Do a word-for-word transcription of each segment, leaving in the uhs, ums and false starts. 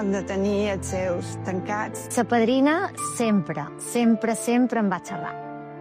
Han de tenir els seus tancats. Sa padrina sempre, sempre, sempre em va xerrar.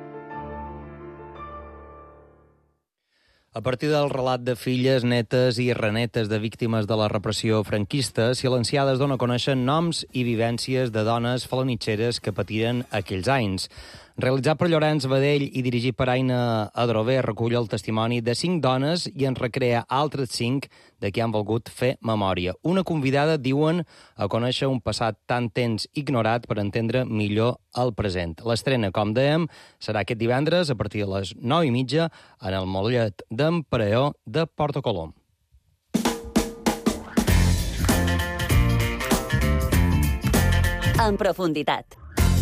A partir del relat de filles, netes i renetes de víctimes de la repressió franquista, Silenciades dona a conèixer noms i vivències de dones falanitxeres que patiren aquells anys. Realitzat per Llorenç Badell i dirigit per Aina Adrover, recull el testimoni de cinc dones i en recrea altres cinc de qui han volgut fer memòria. Una convidada, diuen, a conèixer un passat tan tens ignorat per entendre millor el present. L'estrena, com dèiem, serà aquest divendres a partir de les nou i mitja en el Mollet d'en Pereó de Porta Colom. En profunditat.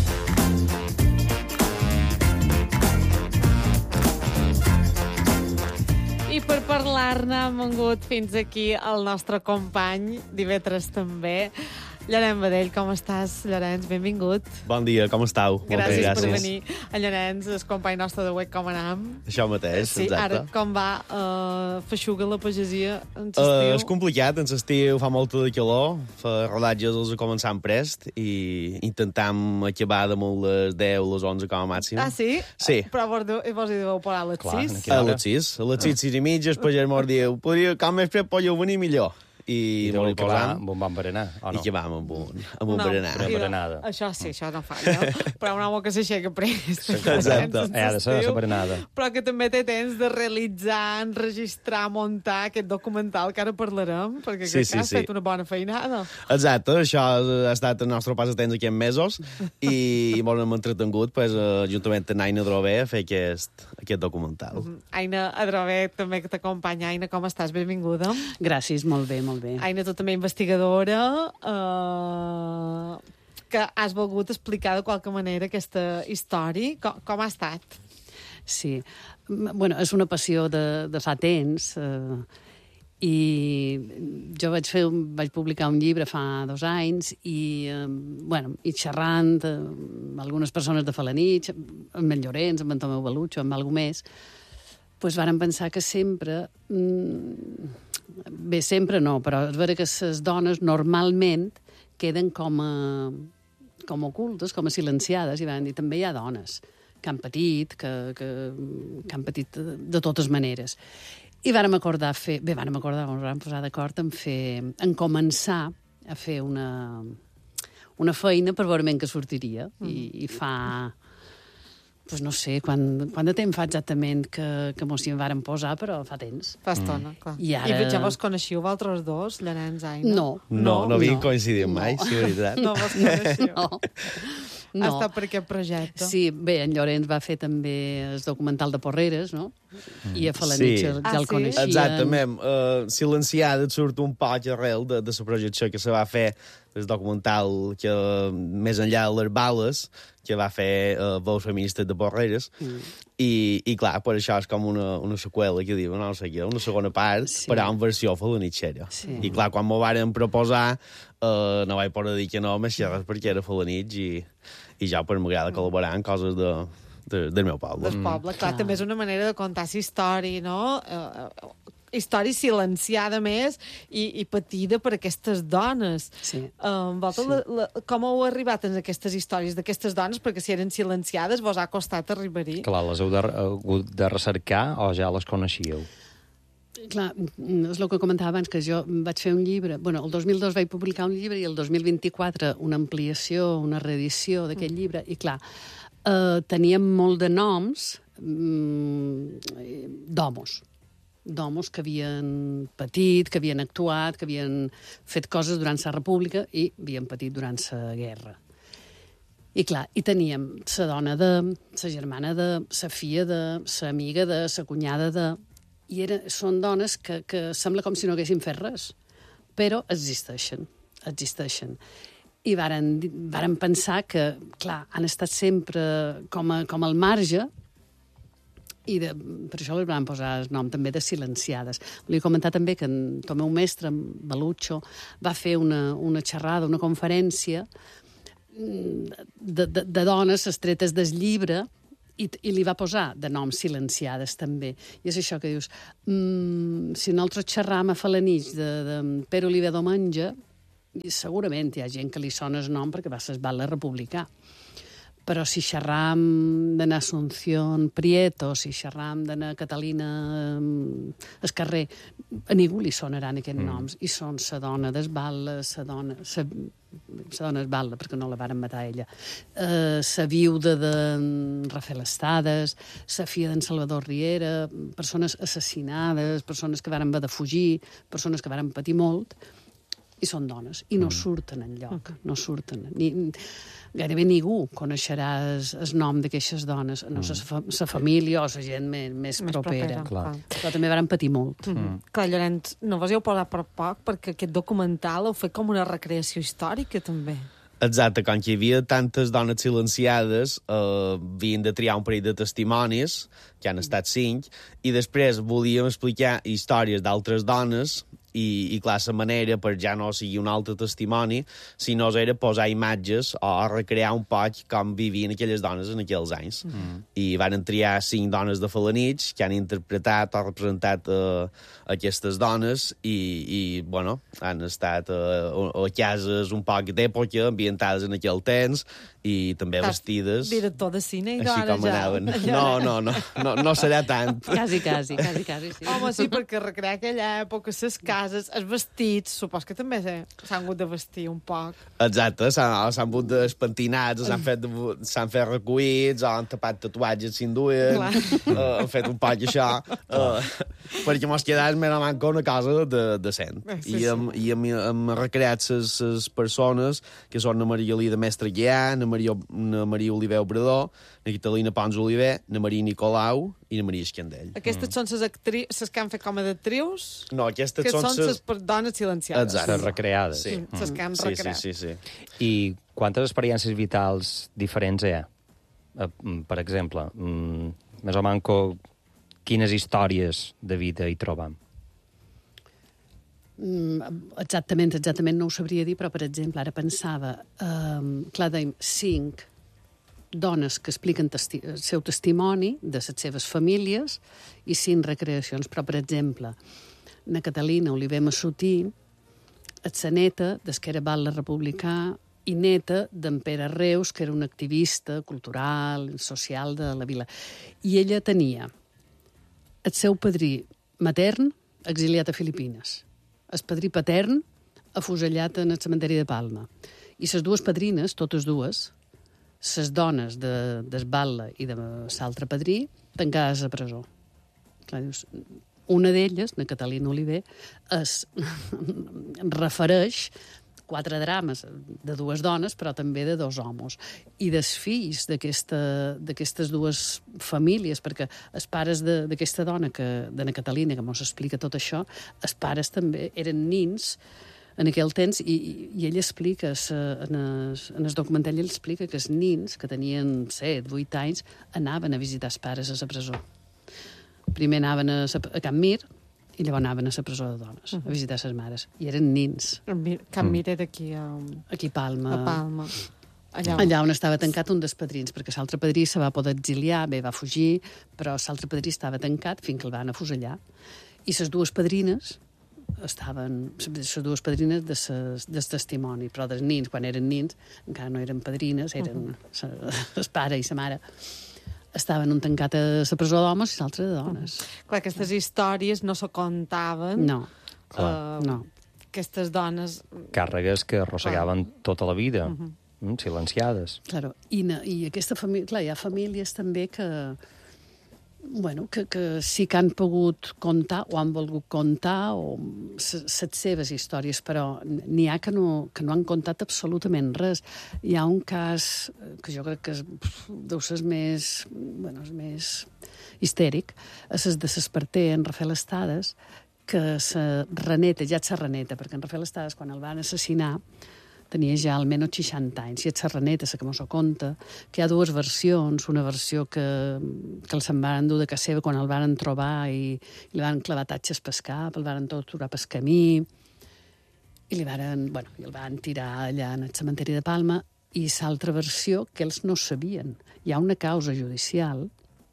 I per parlar-ne hem vingut fins aquí el nostre company, d'Ivetres també, Llorenç Badell. Com estàs, Llorenç? Benvingut. Bon dia, com estàu? Gràcies, gràcies per venir. En Llorenç, el company nostre de web, com anam? Això mateix, sí, exacte. Ara, com va? Uh, feixuga la pagesia en Uh, l'estiu? és complicat, en l'estiu fa molta de calor, fa rodatges els començant prest i intentam acabar damunt les deu, les onze com a màxim. Ah, sí? Sí. Però vos, de, vos hi deveu parar a les Clar, sis? A les sis, a les sis, sis i mitja, el pagès mos diu, podria, com més pret podríeu venir millor. I, I molt deu acabar important. amb un bon berenar, o no? I que vam amb un, amb un No, berenar. Una i de- berenada. Això sí, això no falla. Però un home que s'aixeca prest. Exacte. Eh, ha de ser la berenada. Però que també té temps de realitzar, enregistrar, muntar aquest documental que ara parlarem, perquè Sí, crec sí, que has sí. fet una bona feinada. Exacte, això ha estat el nostre passatemps aquests mesos i molt hem entretengut, pues, uh, juntament amb Aina Drover, a fer aquest, aquest documental. Aina Adrover, també que t'acompanya. Aina, com estàs? Benvinguda. Gràcies, molt bé, molt bé. Aina, tu també investigadora, eh, que has volgut explicar de qualque manera aquesta història. Com, com ha estat? Sí. M- Bueno, és una passió de, de fa temps eh, i jo vaig, fer, un- vaig publicar un llibre fa dos anys i, eh, bueno, i xerrant eh, amb algunes persones de Falanitx, amb en Llorenç, amb en Tomeu Balutxo, amb algú més, doncs vàrem pensar que sempre... Mm, bé, sempre no, però és vera que les dones normalment queden com a, com ocultes, com a silenciades, i van dir, també hi ha dones que han patit, que, que, que han patit de, de totes maneres. I vàrem acordar fer... Bé, vàrem acordar, ens vam posar d'acord en fer... en començar a fer una, una feina per veure què sortiria. Mm. I, I fa... Pues no sé, quan, quan de temps fa exactament que, que mos hi vàrem posar, però fa temps. Fa estona, clar. I ara- I ja vos coneixíeu vosaltres dos, Llorenç, Aina? No. No, no havíem no. coincidit mai, sí, veritat. No vos coneixeu. No. Ha estat per aquest projecte. Sí, bé, en Llorenç va fer també el documental de Porreres, no? I a Falanitx Sí. ja, Ah, ja el sí? coneixien. Exactament. Uh, Silenciada et surt un poc arrel de, de la projecció que se va fer, el documental que, més enllà de les bales, que va fer uh, Veus Feministes de Porreres. Mm. I, I, clar, per això és com una, una seqüela que diu, no sé què, una segona part, Sí. sí. però en versió falanitxera. Sí. I, clar, quan m'ho varen proposar, uh, no vaig poder dir que no, més xerres perquè era falanitx i, i ja pues, m'agrada col·laborar en coses de, de, del meu poble. Del poble, clar, també és una manera de contar la història, no? Eh, eh, història silenciada més i, i patida per aquestes dones. Sí. Um, vosaltres, Sí. la, la, com heu arribat a aquestes històries d'aquestes dones? Perquè si eren silenciades vos ha costat arribar-hi. Clar, les heu de, hagut de recercar o ja les coneixíeu? Clar, és el que comentava abans, que jo vaig fer un llibre... Bueno, el dos mil dos vaig publicar un llibre i el dos mil vint-i-quatre una ampliació, una reedició d'aquest mm. llibre. I clar, eh, teníem molt de noms mm, d'homos. D'homos que havien patit, que havien actuat, que havien fet coses durant la República i havien patit durant la guerra. I clar, i teníem la dona de, la germana de, la filla de, la amiga de, la cunyada de... I era, són dones que, que sembla com si no haguessin fet res, però existeixen, existeixen. I varen, varen pensar que, clar, han estat sempre com, a, com al marge, i de, per això li van posar el nom també de silenciades. Volia comentar també que en Tomeu Mestre, en Balutxo, va fer una, una xerrada, una conferència de, de, de dones estretes del llibre i, i li va posar de nom silenciades també. I és això que dius, mm, si nosaltres xerram a Falanitx de, de Pere Oliver Domenge, i segurament hi ha gent que li sona el nom perquè va ser el republicà. Però si xerram d'anar Asunción Prieto, si xerram d'anar Catalina Escarrer, a ningú li sonaran aquests mm. noms. I són la dona d'Esballa, la dona... La dona Esballa, perquè no la varen matar ella. La uh, viuda de Rafael Estades, la filla d'en Salvador Riera, persones assassinades, persones que varen haver de fugir, persones que varen patir molt, i són dones, i no mm. surten enlloc, no surten. Ni, gairebé ningú coneixerà el nom d'aquestes dones, no la mm. família o la gent més, més, més propera. propera. Però també van patir molt. Mm. Mm. Clar, Llorenç, no vos hi heu posat per poc, perquè aquest documental heu fet com una recreació històrica, també. Exacte, com que hi havia tantes dones silenciades, eh, havien de triar un parell de testimonis, que han estat cinc, i després volíem explicar històries d'altres dones, i, i clar, la manera per ja no sigui un altre testimoni, sinó era posar imatges o recrear un poc com vivien aquelles dones en aquells anys. Mm. I van triar cinc dones de Falanich que han interpretat o representat eh, aquestes dones i, i bueno, han estat eh, a cases un poc d'època, ambientades en aquell temps, i també Estàs vestides... director de cine i així dona, com anaven. No, no, no, no, no serà tant. Quasi, quasi, quasi, quasi, sí. Home, sí, perquè recrear aquella època, les cases, els vestits, supos que també s'han hagut de vestir un poc. Exacte, s'han hagut despentinats, s'han fet, s'han fet recuïts, han tapat tatuatges sin dues, uh, han fet un poc això, uh, perquè mos quedàs més o manca una cosa de, decent. Sí, I hem, sí. i hem, hem recreat les persones que són na Maria Lida Mestre Guià, na Maria, na Maria Oliver Obrador, na Catalina Pons Oliver, na Maria Nicolau i na Maria Escandell. Aquestes mm. són les actrius, les que han fet com a d'actrius? No, aquestes que són les ses... dones silenciades. Exacte. Les recreades. Sí, mm. les que han sí, recreat. Sí, sí, sí. I quantes experiències vitals diferents hi ha? Per exemple, més o manco, quines històries de vida hi trobam? Exactament, exactament no ho sabria dir, però, per exemple, ara pensava, um, clar, dèiem, cinc dones que expliquen testi el seu testimoni de les seves famílies i cinc recreacions, però, per exemple, na Catalina Oliver Massutí, és la neta d'Esquerra Batlle Republicà i neta d'en Pere Reus, que era un activista cultural, social de la vila. I ella tenia el seu padrí matern exiliat a Filipines, el padrí patern afusellat en el cementeri de Palma. I les dues padrines, totes dues, les dones de, d'Esballa i de l'altre padrí, tancades a presó. Clar, dius, una d'elles, na Catalina Oliver, es refereix quatre drames de dues dones, però també de dos homes. I dels fills d'aquestes dues famílies, perquè els pares d'aquesta dona, que, de na Catalina, que mos explica tot això, els pares també eren nins en aquell temps, i, i ell explica, en el, en el documental ell explica que els nins, que tenien set, vuit anys, anaven a visitar els pares a la presó. Primer anaven a, a Can Mir, i llavors anaven a la presó de dones, uh -huh. a visitar ses mares. I eren nins. Can Mir era aquí a... Aquí a Palma. A Palma. Allà on... Allà on estava tancat un dels padrins, perquè l'altre padrí se va poder exiliar, bé, va fugir, però l'altre padrí estava tancat fins que el van afusellar. I les dues padrines estaven... Les dues padrines de ses, del testimoni, però dels nins, quan eren nins, encara no eren padrines, eren uh -huh. el pare i la mare. Estaven un tancat a la presó d'homes i l'altre de dones. Mm. Clar, aquestes històries no se contaven. No, uh, no. Aquestes dones... Càrregues que arrossegaven ah. tota la vida, uh -huh. mm, silenciades. Claro. I, I aquesta família... Clar, hi ha famílies també que... Bueno, que, que sí que han pogut contar o han volgut contar o les seves històries, però n'hi ha que no, que no han contat absolutament res. Hi ha un cas que jo crec que és, deu ser més, bueno, és més histèric, és el de l'Esparter, en Rafael Estades, que la reneta, ja és la reneta, perquè en Rafael Estades, quan el van assassinar, tenia ja almenys seixanta anys, i és la reneta, la que mos ho conta, que hi ha dues versions, una versió que, que el se'n van dur de casa seva quan el van trobar i, i li van clavar tatxes pel cap, el van torturar pel camí, i li van, bueno, i el van tirar allà en el cementeri de Palma, i l'altra versió que ells no sabien. Hi ha una causa judicial,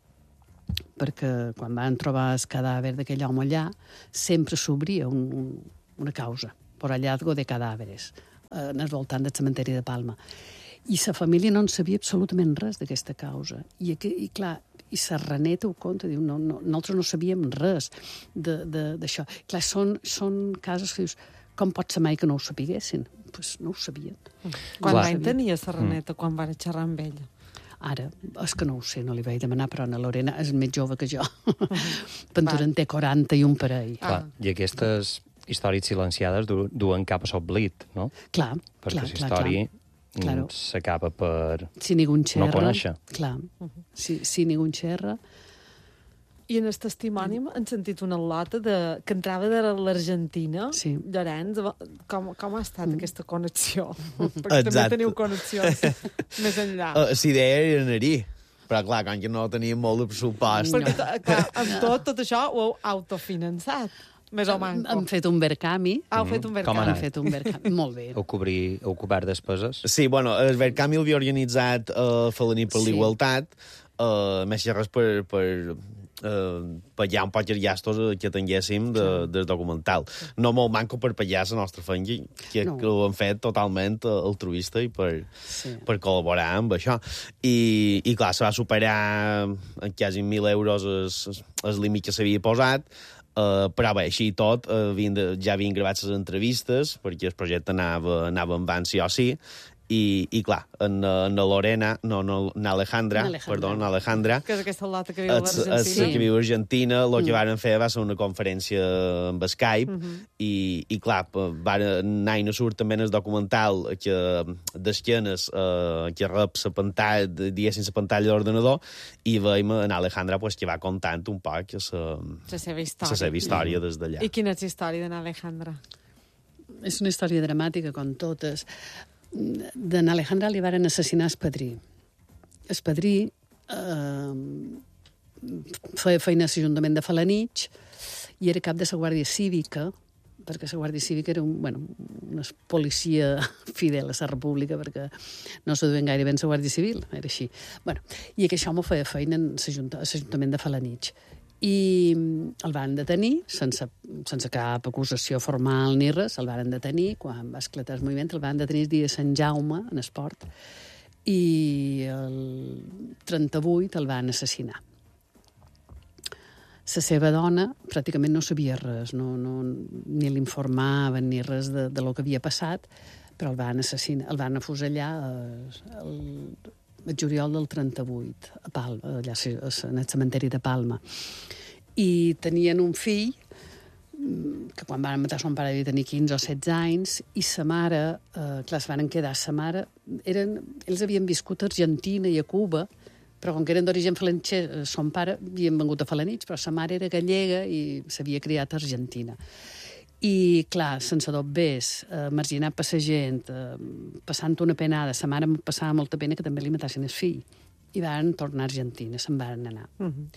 perquè quan van trobar el cadàver d'aquell home allà, sempre s'obria un, un, una causa. por hallazgo de cadàveres, eh, en el voltant del cementeri de Palma. I la família no en sabia absolutament res d'aquesta causa. I, i clar, i la Reneta ho conta, diu, no, no, nosaltres no sabíem res d'això. Clar, són, són casos que dius, com pot ser mai que no ho sapiguessin? Doncs pues no ho sabien. Quan no l'any tenia la Reneta, mm. quan van xerrar amb ella? Ara, és que no ho sé, no li vaig demanar, però na Lorena és més jove que jo. Pentura en té quaranta i un parell. Ah. Clar, i aquestes històries silenciades du duen cap a l'oblit, no? Clar, perquè clar, la història claro. s'acaba per si ningú xerra, no conèixer. Clar, uh -huh. si, si ningú xerra. I en el testimoni han sentit una lota de, que entrava de l'Argentina. Sí. Llorenç, com, com ha estat mm. aquesta connexió? Perquè Exacte. també teniu connexions més enllà. Uh, la idea era anar-hi, però clar, com que no teníem molt de pressupost. Perquè, clar, amb tot, tot això ho heu autofinançat. Més o manco. Hem fet un Verkami. Ah, heu fet un Verkami. Com Hem fet un Verkami. Molt bé. Heu, cobrir, heu cobert despeses? Sí, bueno, el Verkami l'havia organitzat uh, Falaní per sí. l'Igualtat, uh, més que res per, per uh, pagar un poc els gastos que tinguéssim de, del documental. No molt manco per pagar la nostra feina, que, no. que ho hem fet totalment altruista i per, sí. per col·laborar amb això. I, i clar, se va superar en quasi mil euros el, el límit que s'havia posat. Uh, però bé, així i tot, uh, havien de, ja havien gravat les entrevistes, perquè el projecte anava, anava en van sí o sí, i, i clar, en, en Lorena, no, no, en Alejandra, Alejandra. perdó, en Alejandra, que és aquesta lata que viu a l'Argentina. Sí. que viu a Argentina, el mm. que varen fer va ser una conferència amb Skype, mm -hmm. i, i clar, varen anar i no surt també en el documental que d'esquenes eh, que rep la pantalla, diguéssim, la pantalla de l'ordenador, i veiem en Alejandra pues, que va contant un poc la, la seva història, la seva història mm. des d'allà. I quina és la història d'en Alejandra? És una història dramàtica, com totes. D'en Alejandra li varen assassinar el padrí. El padrí eh, feia feina a l'Ajuntament de Felanitx i era cap de la Guàrdia Cívica, perquè la Guàrdia Cívica era un, bueno, una policia fidel a la República, perquè no se duien gaire ben la Guàrdia Civil, era així. Bueno, i aquest home feia feina a l'Ajuntament de Felanitx. I el van detenir, sense, sense cap acusació formal ni res, el van detenir, quan va esclatar el moviment, el van detenir el dia de Sant Jaume, en esport, i el trenta-vuit el van assassinar. La seva dona pràcticament no sabia res, no, no, ni l'informaven ni res de, de lo que havia passat, però el van assassinar, el van afusellar el, el juliol del trenta-vuit, a Palma, allà en el cementeri de Palma. I tenien un fill, que quan van matar son pare devia tenir quinze o setze anys, i sa mare, eh, clar, es van quedar, sa mare, eren, ells havien viscut a Argentina i a Cuba, però com que eren d'origen falanxer, son pare havien vengut a Felanitx, però sa mare era gallega i s'havia criat a Argentina. I, clar, sense dobbers, eh, marginat per la gent, eh, passant una penada, sa mare passava molta pena que també li matassin el fill. I van tornar a Argentina, se'n van anar. Uh -huh.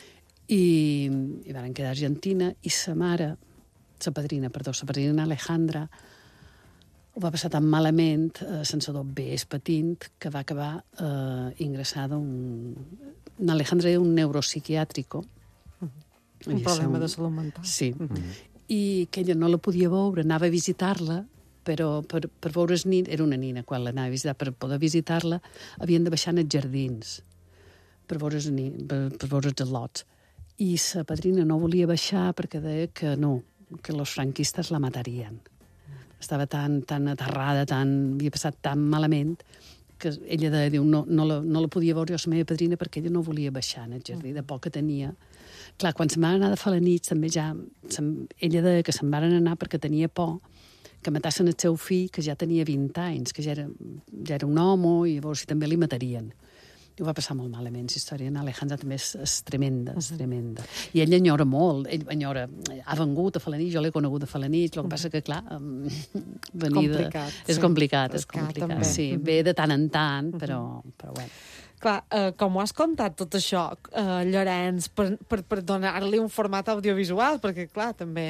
I, i van quedar a Argentina, i sa mare, sa padrina, perdó, sa padrina Alejandra, ho va passar tan malament, eh, sense dobbers, patint, que va acabar eh, ingressada un... Alejandra era un neuropsiquiàtrico. Uh -huh. Un problema un... de salut mental. Sí. Uh -huh. I que ella no la podia veure, anava a visitar-la, però per, per veure el nin, era una nina, quan l'anava a visitar, per poder visitar-la, havien de baixar en els jardins, per veure els, nin, per, per veure els lots. I sa padrina no volia baixar perquè deia que no, que els franquistes la matarien. Estava tan, tan aterrada, tan, havia passat tan malament, que ella deia, diu, no, no, la, no la podia veure jo, la meva padrina, perquè ella no volia baixar en el jardí, de por que tenia. Clar, quan se'n van anar de Felanitx, també ja... Ella deia que se'n van anar perquè tenia por que matassin el seu fill, que ja tenia vint anys, que ja era, ja era un home, i llavors si també li matarien. I ho va passar molt malament. La història en Alejandra també és, és tremenda, és tremenda. I ell enyora molt. Ell enyora... Ha vengut a Felanitx, jo l'he conegut a Felanitx, el que passa que, clar, venir de... Complicat. És sí. complicat, és és complicat. també. Sí, ve de tant en tant, però, però bueno. Clar, eh, com ho has contat tot això, eh, Llorenç, per, per, per donar-li un format audiovisual, perquè, clar, també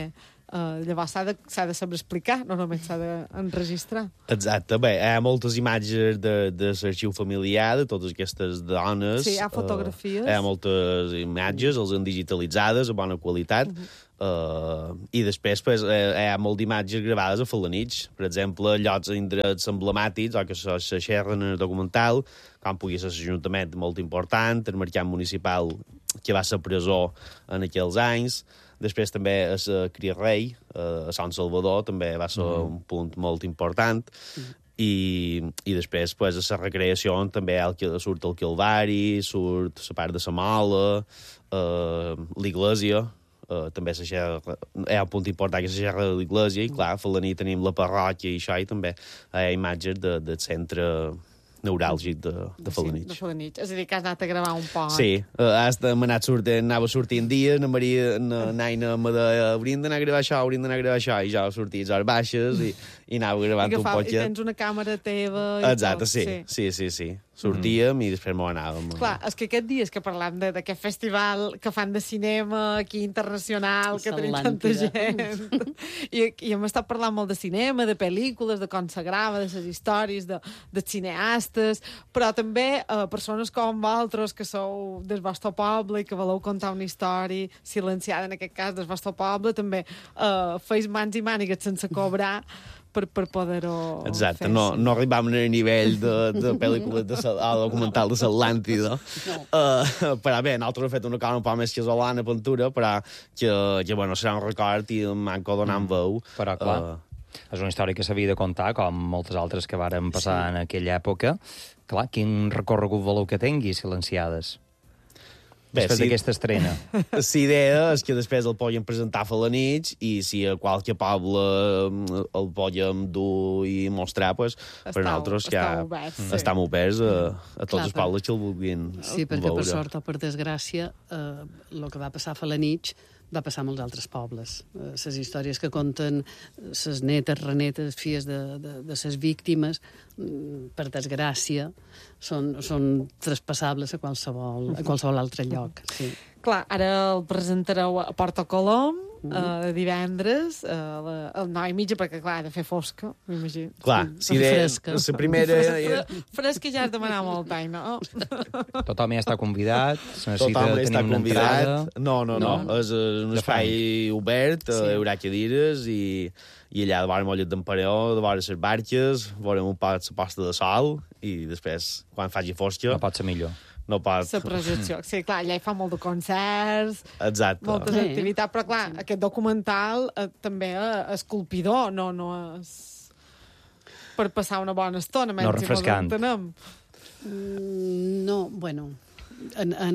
Uh, llavors s'ha de, s'ha de saber explicar, no només s'ha d'enregistrar. Exacte. Bé, hi ha moltes imatges de, de l'arxiu familiar, de totes aquestes dones. Sí, hi ha fotografies. Uh, hi ha moltes imatges, els han digitalitzades, a bona qualitat. Uh -huh. Uh, I després pues, eh, hi ha molt d'imatges gravades a Felanitx. Per exemple, llocs indrets emblemàtics, o que se, se xerren en el documental, com pugui ser l'Ajuntament molt important, el mercat municipal que va ser presó en aquells anys. Després també a la Cria Rei, a Sant Salvador, també va ser mm. un punt molt important. Mm. I, i després, pues, a la recreació també el, surt el Calvari, surt la part de la Mola, uh, l'Iglésia. Uh, també hi ha un punt important que és la xerra de l'Iglésia, i clar, a Felanitx tenim la parròquia i això, i també hi ha imatges de, del centre neuràlgic de, de Felanitx. Sí, de Felanitx. És a dir, que has anat a gravar un poc. Sí, uh, has de, anat sortint, anava sortint dies, na Maria, na Naina me deia, hauríem d'anar a gravar això, hauríem d'anar a gravar això, i jo sortia a hores baixes i, i anava gravant I un poc. I tens una càmera teva i Exacte, tot. Sí, sí, sí, sí, sí. Sortíem mm. i després m'ho anàvem. Clar, és que aquest dies que parlam d'aquest festival que fan de cinema aquí internacional, que tenim tanta gent, i, i hem estat parlant molt de cinema, de pel·lícules, de com se grava, de les històries, de, de cineastes, però també eh, persones com vosaltres, que sou del vostre poble i que voleu contar una història silenciada, en aquest cas, del vostre poble, també eh, feis mans i mànigues sense cobrar per, per poder-ho Exacte, fer. no, no arribàvem al nivell de, de pel·lícules de ah, documental de l'Atlàntida. No. Uh, però bé, nosaltres hem fet una cosa un poc més casolana, pintura, però que, que bueno, serà un record i em manco donant mm. veu. Però, clar, uh, és una història que s'havia de contar, com moltes altres que varen passar sí. en aquella època. Clar, quin recorregut voleu que tingui, Silenciades? Bé, després si, d'aquesta estrena. La idea és que després el podem presentar a Felanitx i si a qualque poble el podem dur i mostrar, pues, estau, per nosaltres ja obert, sí. estem oberts a, a tots Clar, els pobles que el vulguin Sí, perquè veure. per sort o per desgràcia el eh, que va passar a Felanitx va passar a molts altres pobles. Les eh, històries que conten les netes, renetes, filles de, de, de les víctimes, per desgràcia, són, són traspassables a qualsevol, a qualsevol altre lloc. Sí. Clar, ara el presentareu a Porta Colom, mm. uh, divendres, uh, la, el nou i mitja, perquè, clar, ha de fer fosca, m'imagino. Clar, si de, fresca. La primera... Fresca ja has demanat molt any, no? Tothom ja està convidat, se necessita Tothom tenir està una convidat. entrada... No, no, no, no. És un espai obert, sí. Hi haurà cadires i, i allà de vora mollet d'emperador, de vora les barques, veurem un poc la posta de sol i després, quan faci fosca... No pot ser millor. No pot. La projecció. Sí, clar, allà hi fa molt de concerts, Exacte. moltes sí. activitats, però clar, sí. aquest documental eh, també eh, és colpidor, no, no és per passar una bona estona, no refrescant. Si mm, no, bueno, en, en,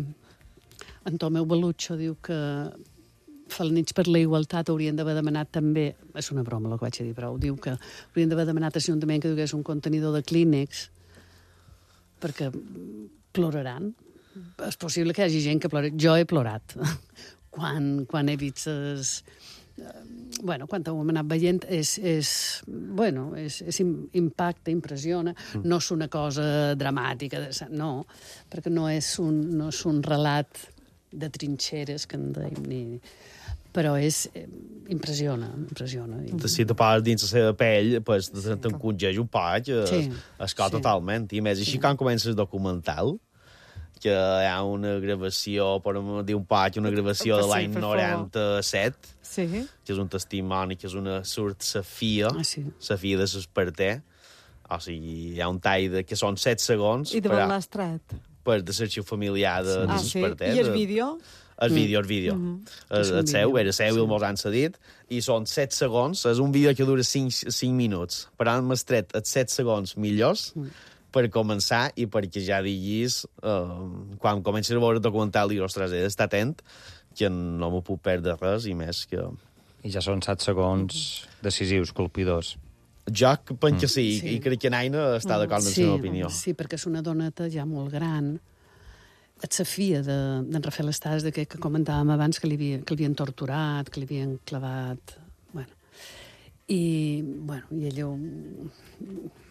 en Tomeu Belutxo diu que Felanitx per la igualtat haurien d'haver demanat també, és una broma el que vaig a dir, però diu que haurien d'haver demanat a l'Ajuntament que dugués un contenidor de clínex perquè ploraran. És possible que hi hagi gent que plori. Jo he plorat quan, quan he vist ses... Bueno, quan ho hem anat veient és, és, bueno, és, és impacte, impressiona. Mm. No és una cosa dramàtica, de, no, perquè no és, un, no és un relat de trinxeres que en deim, ni... però és, eh, impressiona, impressiona. Si te poses dins la seva pell, pues, sí. t'encongeix un poc, sí. esclar sí. totalment. I més, així sí. quan comença el documental, que hi ha una gravació, per dir un poc, una gravació de l'any noranta-set, sí. que és un testimoni, que és una surt sa filla, ah, sí. sa filla de l'Esparter. O sigui, hi ha un tall de, que són set segons. I de on l'has tret? Per de l'arxiu familiar de, ah, de l'Esparter. Sí. I el vídeo? El vídeo, el vídeo. Mm -hmm. El, el seu, era seu, sí. i molts han cedit, i són set segons, és un vídeo que dura cinc, cinc minuts, però hem tret els set segons millors mm. per començar i perquè ja diguis, uh, quan comencis a veure el documental, i ostres, he d'estar atent, que no m'ho puc perdre res, i més que... I ja són set segons decisius, colpidors. Jo penso que sí, sí. i crec que Naina està d'acord amb sí, la seva opinió. Sí, perquè és una doneta ja molt gran. És la filla d'en de, Rafael Estades, de que, que comentàvem abans, que li havia, que l'havien torturat, que li havien clavat... Bueno. I, bueno, i ella...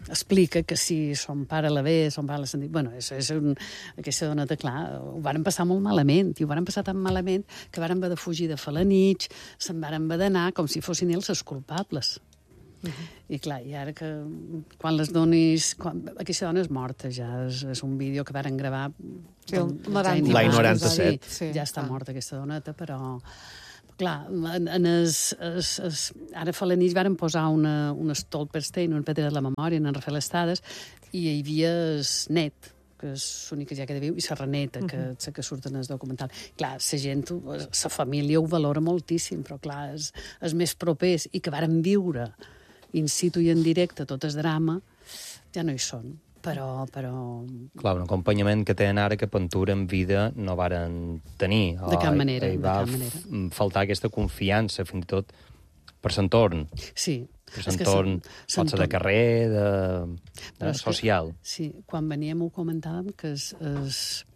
explica que si son pare la ve, son pare la sentit... Bueno, és, és un, aquesta doneta, clar, ho varen passar molt malament, i ho varen passar tan malament que varen haver de fugir de Felanitx, se'n varen haver d'anar com si fossin ells els culpables. Uh-huh. I clar, i ara que quan les donis... Quan, aquesta dona és morta ja, és, és un vídeo que varen gravar... Sí, l'any noranta-set. Sí, ja està morta aquesta doneta, però... Clar, en, en es, es, es, ara fa la nit varen posar una, una Stolperstein, una pedra de la memòria, en Rafael Estades, i hi havia es net, que és l'única ja que viu, i la Reneta, que, uh -huh. que surt en el documental. Clar, la gent, la família ho valora moltíssim, però clar, és, és més propers, i que varen viure in situ i en directe tot el drama, ja no hi són. Però, però... Clar, un acompanyament que tenen ara que Pentura en vida no varen tenir. De cap manera, hi de va cap manera. faltar aquesta confiança, fins i tot per l'entorn. Sí. Per l'entorn, pot ser de carrer, de, de social. Que, sí, quan veníem ho comentàvem que es, es,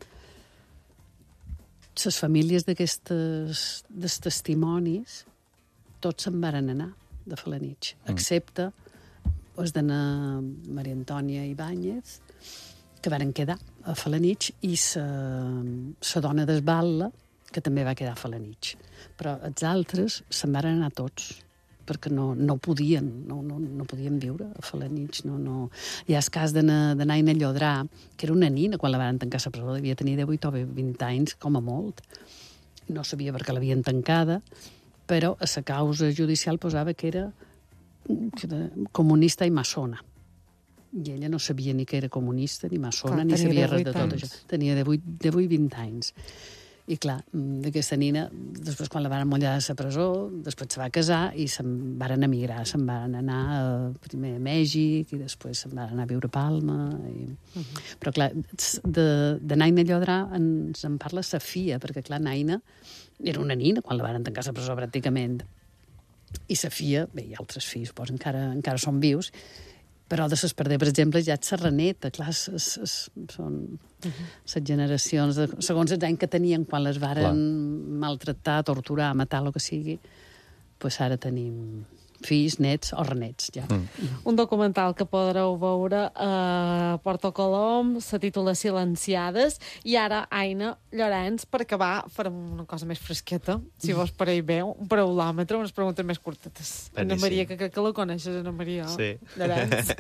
les famílies d'aquestes dels testimonis tots se'n varen anar de Felanitx, mm. excepte els de Maria Antònia Ibáñez, que varen quedar a Felanitx, i la dona d'Esbatla, que també va quedar a Felanitx. Però els altres se'n varen anar tots, perquè no, no podien, no, no, no podien viure a Felanitx. No, no. Hi ha el cas de, na, de Naina Llodrà, que era una nina quan la van tancar a la presó, devia tenir divuit o vint anys, com a molt. No sabia per què l'havien tancada, però a la causa judicial posava que era comunista i maçona. I ella no sabia ni que era comunista ni maçona, clar, ni sabia res de tot això. Tenia divuit vint anys. I clar, d'aquesta nina, després quan la van mullar a la presó, després se va casar i se'n van emigrar, se'n van anar a, primer a Mèxic i després se'n van anar a viure a Palma. I... Uh -huh. Però clar, de, de Naina Llodrà ens en parla sa filla, perquè clar, Naina era una nina quan la van tancar a la presó pràcticament. I sa filla, bé, hi ha altres fills, suposo, encara, encara són vius, però de ses perder, per exemple, ja és la Reneta, clar, es, es, es, són les uh-huh. generacions, de, segons els anys que tenien quan les varen clar. maltractar, torturar, matar, el que sigui, pues ara tenim fills, nets o renets, ja. Mm. Un documental que podreu veure a Porto Colom, se titula Silenciades, i ara, Aina Llorenç, per acabar, farem una cosa més fresqueta, si vos pareix bé, un paraulòmetre, unes preguntes més curtetes. Anna Maria, que crec que la coneixes, Anna Maria sí. Llorenç.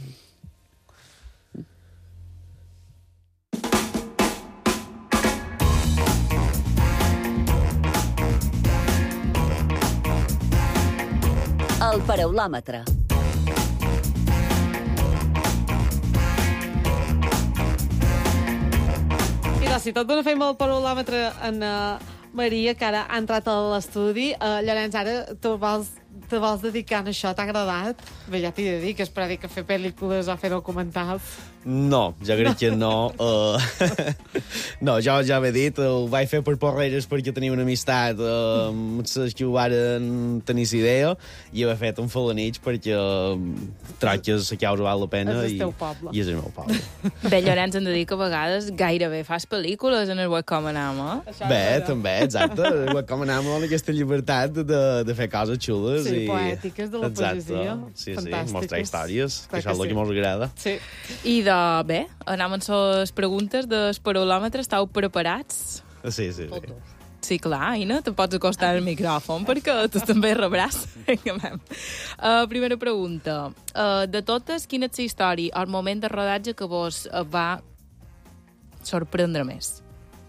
El paraulòmetre. I doncs, si tot d'una feina el paraulòmetre en uh, Maria, que ara ha entrat a l'estudi, uh, Llorenç, ara te vols, te vols dedicar a això? T'ha agradat? Bé, ja t'hi dediques, però dic que fer pel·lícules o fer documentals... No, jo crec que no. Uh, no, jo ja ho he dit, ho vaig fer per Porreres perquè tenia una amistat uh, amb els que ho varen tenir la idea, i ho he fet un Felanitx perquè uh, troc que la causa val la pena és el i, teu poble. i és el meu poble. Bé, Llorenç, hem de dir que a vegades gairebé fas pel·lícules en el webcom Anama. Bé, també, exacte. El webcom Anama amb aquesta llibertat de, de fer coses xules. Sí, i... poètiques, de la exacte. poesia. Sí, fantàstiques. sí, mostrar històries, clar que això és el sí. que ens agrada. Sí. I de, bé, anem amb les preguntes del paraulòmetre. Estàu preparats? Sí, sí, sí. Sí, clar, Aina, te pots acostar al micròfon perquè tu també rebràs. uh, primera pregunta. Uh, de totes, quina és la història al moment de rodatge que vos va sorprendre més?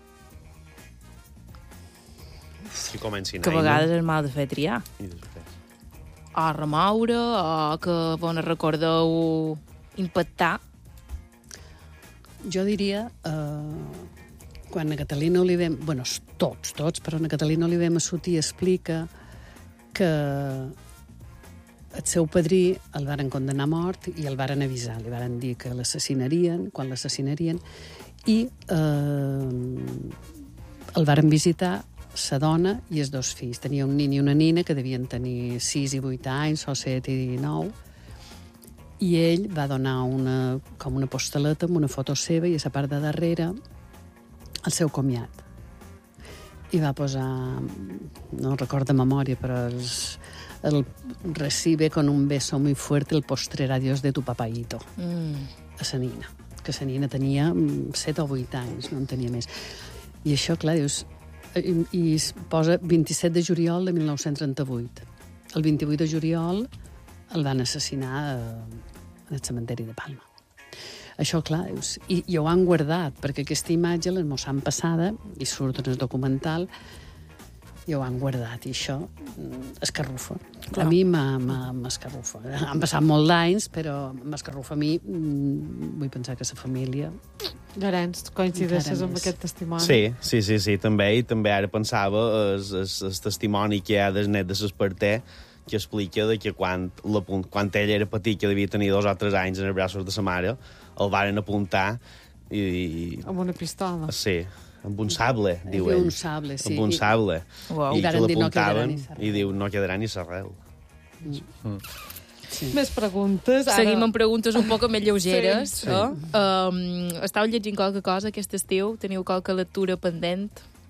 Si comenci que a vegades és mal de fer triar. O remoure, o que vos ne recordeu impactar. Jo diria, eh, quan a Catalina Olivem, bueno, tots, tots, però a Catalina Olivem Assutí explica que el seu padrí el varen condenar a mort i el varen avisar, li varen dir que l'assassinarien, quan l'assassinarien, i eh, el varen visitar sa dona i els dos fills. Tenia un nin i una nina que devien tenir sis i vuit anys, o set i nou, i ell va donar una, com una postaleta amb una foto seva i a la part de darrere el seu comiat. I va posar, no recordo de memòria, però els, el recibe con un beso muy fuerte el postrer adiós de tu papaito. Mm. A sa nina, que sa nina tenia set o vuit anys, no en tenia més. I això, clar, dius... I, i es posa vint-i-set de juliol de mil nou-cents trenta-vuit. El vint-i-vuit de juliol el van assassinar en el cementeri de Palma. Això, clar, dius... I, i ho han guardat, perquè aquesta imatge l'han mossant passada, i surt en el documental, i ho han guardat, i això escarrufa. Clar. A mi m'escarrufa. Han passat molt d'anys, però m'escarrufa a mi. Vull pensar que la família... Llorenç, coincideixes amb aquest testimoni? Sí, sí, sí, sí, també. I també ara pensava el, el, el testimoni que hi ha del net de l'Esparter, que explica de que quan, la, quan ell era petit, que devia tenir dos o tres anys en els braços de sa mare, el varen apuntar i... Amb una pistola. Sí, amb un sable, diu ell. Un sable, sí. Amb un sable. Wow. I, I que varen dir no quedarà l'apuntaven ni s'arrel. i diu no quedarà ni s'arrel. Mm. Sí. Més preguntes. Ara... Seguim amb preguntes un poc més lleugeres. Sí, sí. Eh? Um, estàu llegint qualque cosa aquest estiu? Teniu qualque lectura pendent?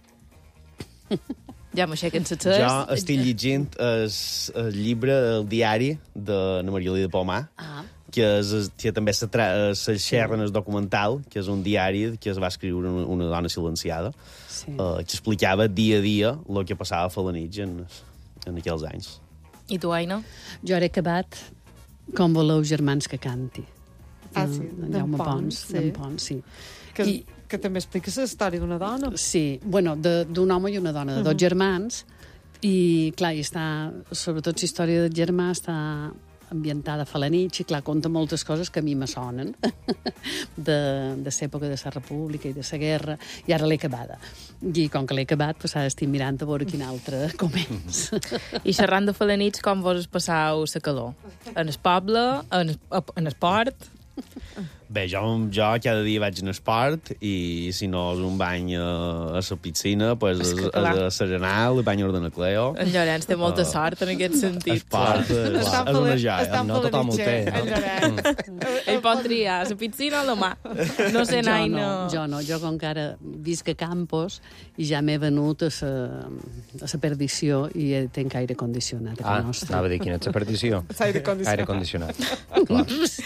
Ja m'aixequen les ses. Jo estic llegint el, el llibre, el diari de na Maria de Pomar, Ah. que, és, que també se, tra se xerra en el documental, que és un diari que es va escriure una, una dona silenciada, Sí. uh, que explicava dia a dia el que passava a Falanitx en, en aquells anys. I tu, Aina? Jo ara he acabat Com voleu germans que canti. Ah, sí, De d'en Jaume Pons, Pons, sí. d'en Pons, sí. Que, I, que també expliques la història d'una dona. sí, bueno, de- d'un home i una dona, de dos germans, i, clar, i està, sobretot la història del germà està ambientada a Falanitx, i, clar, conta moltes coses que a mi me sonen, de, de l'època de la República i de la guerra, i ara l'he acabada. I com que l'he acabat, pues, ara estic mirant a veure quin altre començ. I xerrant de Falanitx, com vos passau la calor? En el poble, en, en el port? Bé, jo, jo cada dia vaig en esport i si no és un bany a, a la piscina, pues, És és, que, és clar. a Serenal, el bany Ordenacleo. En Llorenç té molta Uh, sort en aquest sentit. Esport, és, Està és una joia. està No tothom ho té, no? En Llorenç. Ell pot triar la piscina o la mà. No sé, jo Aina. no, jo no, jo com que ara visc a Campos i ja m'he venut a la, a la perdició i tenc aire condicionat a Ah, casa nostra. anava a dir quina és la partició. Aire condicionat. Aire condicionat. Clar,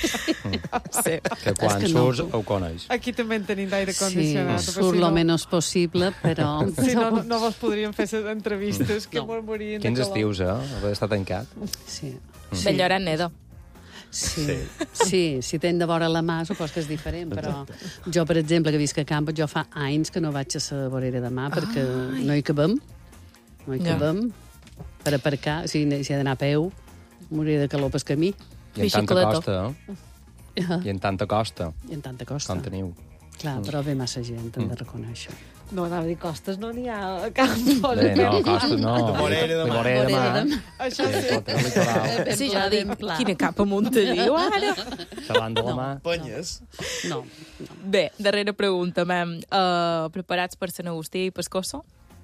Sí. que quan És que no. surts ho coneix. Aquí també en tenim d'aire Sí, condicionat. surt lo menys possible, però... Si no, no, no vos podríem fer les entrevistes que No. no. morien de Quins calor. estius, eh? Haver d'estar tancat. Sí. De Llorenç Neda. Sí, sí, si tens de vora la mà, supos que és diferent, però jo, per exemple, que visc a Campos, jo fa anys que no vaig a la vorera de mà perquè no hi cabem, no hi Ja. cabem, per aparcar, o sigui, si he d'anar a peu, moriré de calor pel camí, I en tanta Bicicleta. costa, eh? I en tanta costa, i en tanta costa. com teniu. Clar, però ve massa gent, hem de reconèixer. No, anava a dir costes, no n'hi ha a Campos. Bé, no, costa no. De vorera de De mà. vorera de mà. Vorera de mà. Això Sí, sí. contra el litoral. Sí, jo pla, dic, ben pla. quina cap amunt te diu ara? Xalant de la No. mà. Penyes. No, Bé, darrera pregunta, mem. Uh, preparats per Sant Agustí i Pescoso?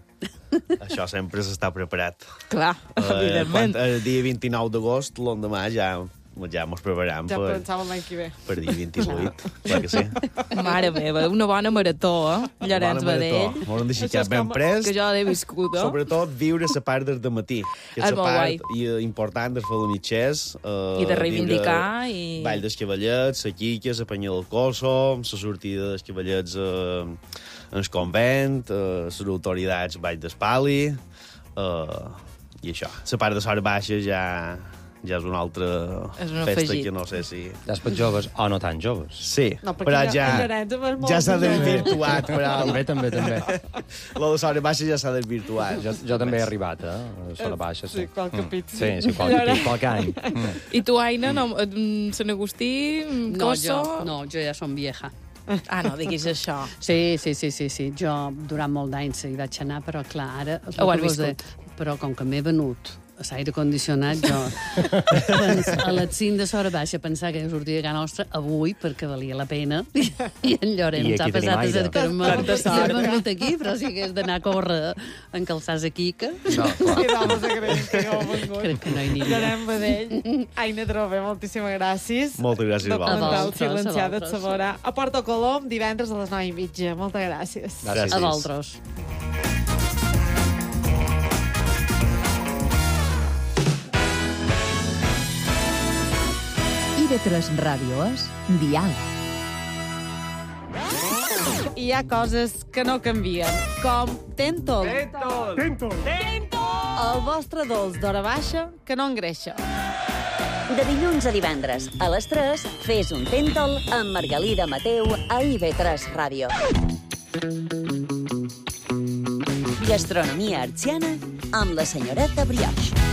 Això sempre s'està preparat. Clar, Eh, evidentment. quan, el dia vint-i-nou d'agost, l'endemà, ja, ja mos preparem Ja per, pensàvem l'any que ve. per dia vint-i-vuit. Clar que sí. Mare meva, una bona marató, eh? Llorenç Badell. M'ho han deixat Això és ben com- pres. Que jo l'he viscut, eh? Sobretot viure la part del matí, que És és la molt part i, eh, important dels falanitxers. Eh, I de reivindicar viure i- Ball dels Cavallets, la Quica, la Penya del Coso, la sortida dels Cavallets eh, en el convent, eh, les autoritats Vall d'Espali, eh, i això. La part de Sort Baixa ja, ja és una altra És un festa afegit. que no sé si... Ja és per joves o no tan joves. Sí, No, perquè però ja- ja, en Llorenç és molt ja s'ha jove. desvirtuat. Però També, també, també. lo de Sort Baixa ja s'ha desvirtuat. Jo, jo també he arribat, eh? A Sora Baixa, sí. Sí, qualque pit, sí. Sí, sí, qualque pit, qualque any. Mm. I tu, Aina, no, mm, Sant Agustí, mm, no, Coso... jo, no, jo ja som vieja. Ah, no, diguis això. Sí, sí, sí, sí, sí. Jo durant molt d'anys hi vaig anar, però clar, ara... és el Ho has que vos viscut. de- Però com que m'he venut a l'aire condicionat, jo pens, a les cinc de Sora Baixa pensar que sortia a casa nostra avui perquè valia la pena i en I Llorenç ha aquí tenim passat a aire. cercar-me Tanta i sort. he venut aquí, però si hagués d'anar a córrer en calçars a Quica, No, clar. I d'homes agraïts que no heu vengut. crec que no hi aniria. Llorenç Badell, Aina Drobe, moltíssimes gràcies. Moltes gràcies a vosaltres. Documental A vosaltres, a silenciat de vosaltres. Sabora. A Porto Colom, divendres a les nou i mitja. Moltes gràcies. Gràcies. A vosaltres. I V tres Ràdio és diàleg. I hi ha coses que no canvien, com Tentol. Tentol! Tentol! Tentol! El vostre dolç d'hora baixa que no engreixa. De dilluns a divendres, a les tres, fes un Tentol amb Margalida Mateu a I V tres Ràdio. Gastronomia artsiana amb la senyoreta Brioix.